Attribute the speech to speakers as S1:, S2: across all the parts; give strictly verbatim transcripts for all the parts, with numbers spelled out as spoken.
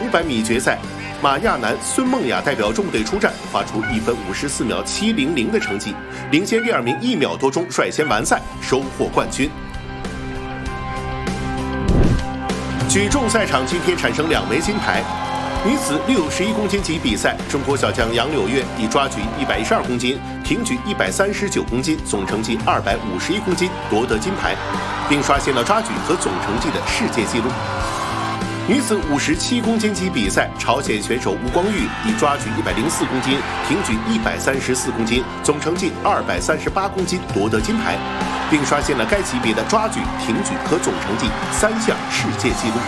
S1: 五百米决赛，马亚男孙梦雅代表中国队出战，花出一分五十四秒七零零的成绩，领先第二名一秒多钟，率先完赛，收获冠军。举重赛场今天产生两枚金牌。女子六十一公斤级比赛，中国小将杨柳月以抓举一百一十二公斤、挺举一百三十九公斤，总成绩二百五十一公斤夺得金牌，并刷新了抓举和总成绩的世界纪录。女子五十七公斤级比赛，朝鲜选手吴光玉以抓举一百零四公斤、挺举一百三十四公斤，总成绩二百三十八公斤夺得金牌，并刷新了该级别的抓举、挺举和总成绩三项世界纪录。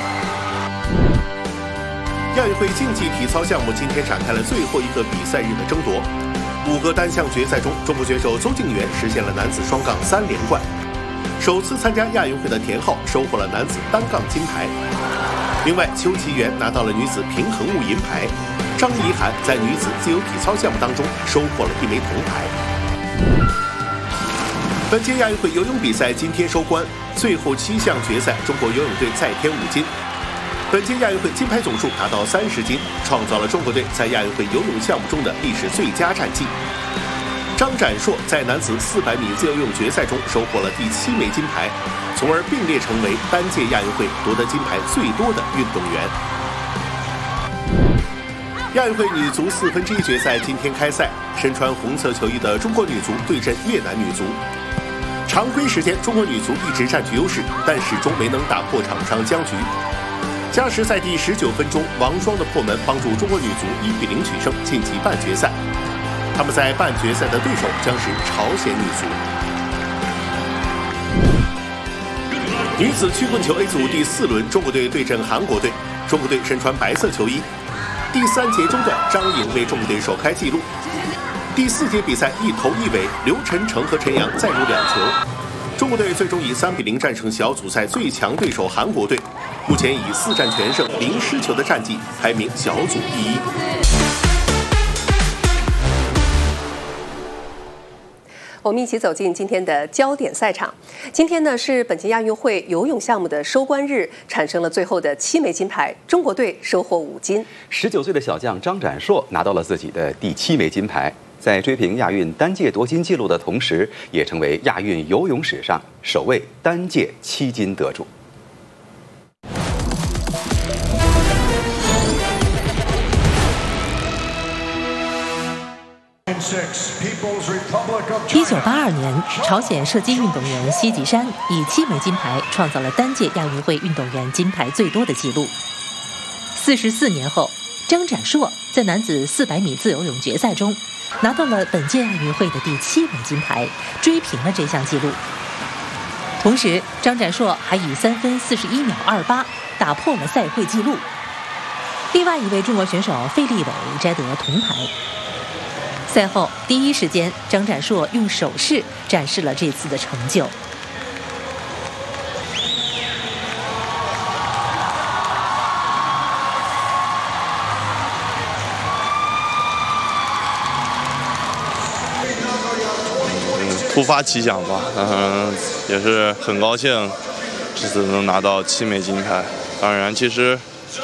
S1: 亚运会竞技体操项目今天展开了最后一个比赛日的争夺。五个单项决赛中，中国选手邹敬园实现了男子双杠三连冠。首次参加亚运会的田浩收获了男子单杠金牌。另外，邱其元拿到了女子平衡木银牌。张怡涵在女子自由体操项目当中收获了一枚铜牌。本届亚运会游泳比赛今天收官，最后七项决赛，中国游泳队再添五金。本届亚运会金牌总数达到三十金，创造了中国队在亚运会游泳项目中的历史最佳战绩。张展硕在男子四百米自由泳决赛中收获了第七枚金牌，从而并列成为单届亚运会夺得金牌最多的运动员。亚运会女足四分之一决赛今天开赛，身穿红色球衣的中国女足对阵越南女足。常规时间，中国女足一直占据优势，但始终没能打破场上僵局。加时赛第十九分钟，王霜的破门帮助中国女足一比零取胜，晋级半决赛。他们在半决赛的对手将是朝鲜女足。女子曲棍球 A 组第四轮，中国队对阵韩国队。中国队身穿白色球衣。第三节中段，张颖为中国队首开纪录。第四节比赛一头一尾，刘晨成和陈阳再入两球。中国队最终以三比零战胜小组赛最强对手韩国队，目前以四战全胜、零失球的战绩排名小组第一。
S2: 我们一起走进今天的焦点赛场。今天呢是本届亚运会游泳项目的收官日，产生了最后的七枚金牌，中国队收获五金。
S3: 十九岁的小将张展硕拿到了自己的第七枚金牌。在追平亚运单届夺金纪录的同时，也成为亚运游泳史上首位单届七金得主。
S4: 一九八二年，朝鲜射击运动员西吉山以七枚金牌创造了单届亚运会运动员金牌最多的纪录。四十四年后，张展硕在男子四百米自由泳决赛中拿到了本届亚运会的第七枚金牌，追平了这项纪录。同时，张展硕还以三分四十一秒二八打破了赛会纪录。另外一位中国选手费立伟摘得铜牌。赛后第一时间，张展硕用手势展示了这次的成就。
S5: 突发奇想吧，嗯，也是很高兴这次能拿到七枚金牌。当然，其实，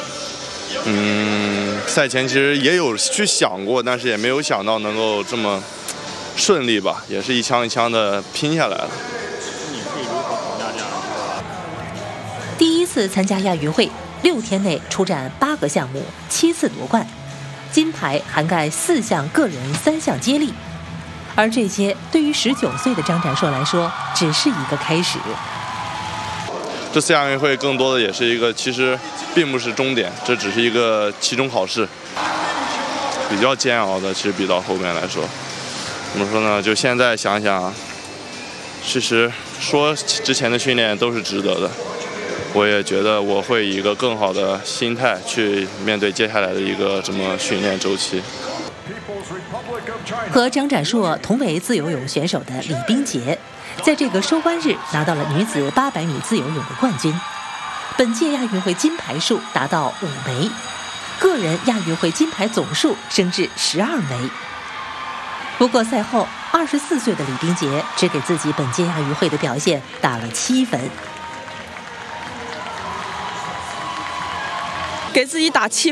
S5: 嗯，赛前其实也有去想过，但是也没有想到能够这么顺利吧，也是一枪一枪的拼下来了。
S4: 你会如何评价这样的？第一次参加亚运会，六天内出战八个项目，七次夺冠，金牌涵盖四项个人、三项接力。而这些对于十九岁的张展硕来说，只是一个开始。
S5: 这次亚运会更多的也是一个，其实并不是终点，这只是一个期中考试，比较煎熬的。其实比到后面来说，怎么说呢？就现在想想，其实说之前的训练都是值得的。我也觉得我会以一个更好的心态去面对接下来的一个这么训练周期。
S4: 和张展硕同为自由泳选手的李冰洁，在这个收官日拿到了女子八百米自由泳的冠军。本届亚运会金牌数达到五枚，个人亚运会金牌总数升至十二枚。不过赛后，二十四岁的李冰洁只给自己本届亚运会的表现打了七分，
S6: 给自己打七。